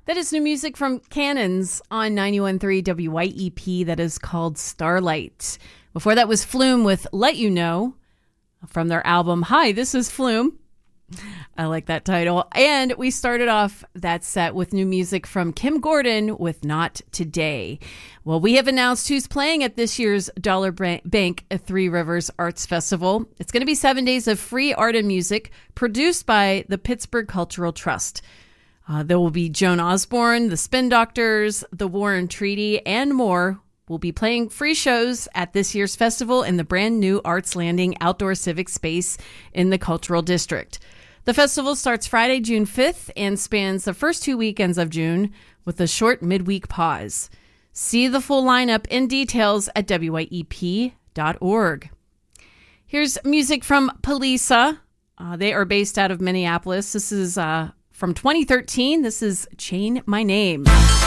That is new music from Cannons on 91.3 WYEP that is called Starlight. Before that was Flume with Let You Know from their album Hi, This Is Flume. I like that title. And we started off that set with new music from Kim Gordon with Not Today. Well, we have announced who's playing at this year's Dollar Bank Three Rivers Arts Festival. It's going to be 7 days of free art and music produced by the Pittsburgh Cultural Trust. There will be Joan Osborne, the Spin Doctors, the Warren Treaty, and more will be playing free shows at this year's festival in the brand new Arts Landing outdoor civic space in the Cultural District. The festival starts Friday, June 5th and spans the first 2 weekends of June with a short midweek pause. See the full lineup and details at wyep.org. Here's music from Polisa. They are based out of Minneapolis. This is from 2013. This is Chain My Name.